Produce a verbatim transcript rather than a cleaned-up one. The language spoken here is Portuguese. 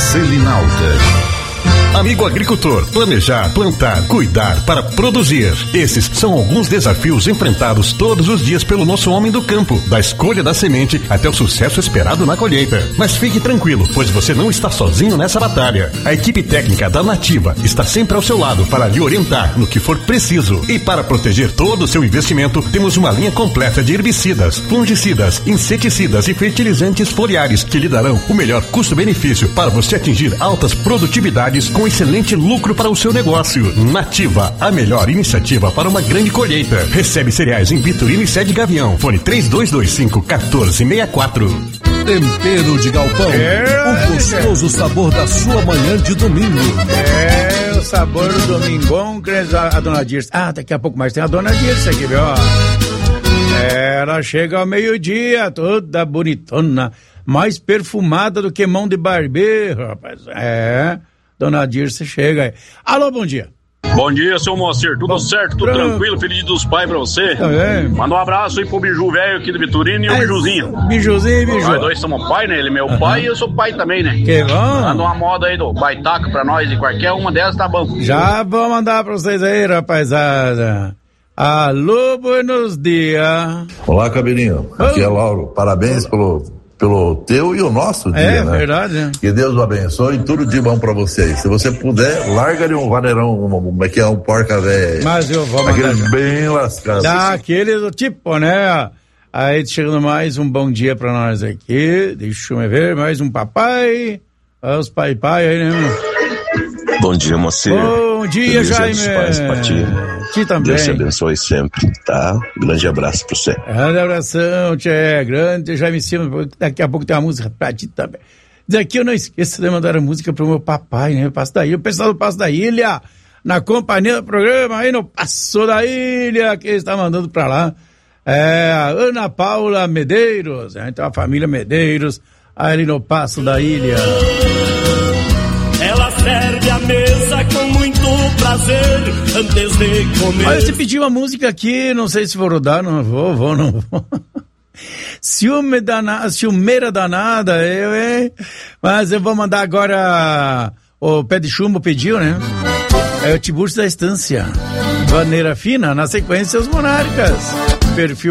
Selinalta. Amigo agricultor, planejar, plantar, cuidar para produzir. Esses são alguns desafios enfrentados todos os dias pelo nosso homem do campo, da escolha da semente até o sucesso esperado na colheita. Mas fique tranquilo, pois você não está sozinho nessa batalha. A equipe técnica da Nativa está sempre ao seu lado para lhe orientar no que for preciso. E para proteger todo o seu investimento, temos uma linha completa de herbicidas, fungicidas, inseticidas e fertilizantes foliares que lhe darão o melhor custo-benefício para você atingir altas produtividades com excelente lucro para o seu negócio. Nativa, a melhor iniciativa para uma grande colheita. Recebe cereais em Vitorino e Sede Gavião. Fone três dois dois cinco, um quatro seis quatro. Tempero de galpão. É, o gostoso sabor da sua manhã de domingo. É, o sabor do domingão, a, a dona Dirce. Ah, daqui a pouco mais tem a dona Dirce aqui, viu? Ela chega ao meio-dia, toda bonitona, mais perfumada do que mão de barbeiro, rapaz. É... Dona Dirce chega aí. Alô, bom dia. Bom dia, seu Moacir. Tudo bom, certo, tudo tranquilo. tranquilo. Feliz dia dos pais pra você. Tá bem. Manda um abraço aí pro Biju velho aqui do Vitorino e é, o Bijuzinho. Bijuzinho e Biju. Nós dois somos pai, né? Ele é meu uhum. pai e eu sou pai também, né? Que bom. Manda uma moda aí do baitaca pra nós e qualquer uma delas tá bom. Já vou mandar pra vocês aí, rapaziada. Alô, buenos dias. Olá, Cabelinho. Aqui oh. é Lauro. Parabéns pelo... pelo teu e o nosso dia, é, né? É verdade, né? Que Deus o abençoe e tudo de bom pra vocês. Se você puder, larga-lhe um vaneirão, como é que é, um porca velho. Mas eu vou mandar. Aquele bem lascado. Daquele do tipo, né? Aí chegando mais um bom dia pra nós aqui. Deixa eu ver, mais um papai. Olha os pai pai aí, né? Bom dia, Moacir. Bom dia, Jaime. Dia dos pais pra ti. Ti também. Deus te abençoe sempre, tá? Grande abraço pra você. Grande abração, tchê. Grande Jaime Silva. Daqui a pouco tem uma música pra ti também. Daqui eu não esqueço de mandar a música pro meu papai, né? Passo da Ilha. O pessoal do Passo da Ilha, na companhia do programa, aí no Passo da Ilha, que está mandando pra lá. É a Ana Paula Medeiros. Né? Então a família Medeiros, aí no Passo da Ilha. Ela serve a mesa com muito prazer antes de comer. Olha, você pediu uma música aqui, não sei se vou rodar, não vou, vou, não vou. Ciúme danada, ciumeira danada, eu, hein? Mas eu vou mandar agora, o Pé de Chumbo pediu, né? É o Tiburcio da Estância. Vaneira Fina, na sequência, os Monarcas. Perfil